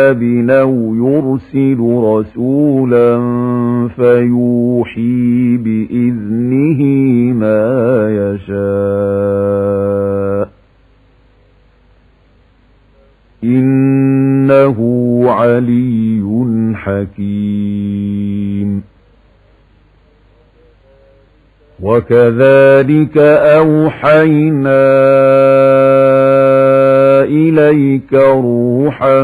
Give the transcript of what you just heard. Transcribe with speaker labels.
Speaker 1: أو يرسل رسولا فيوحي بإذنه ما يشاء إنه علي حكيم. وكذلك أوحينا إليك روحا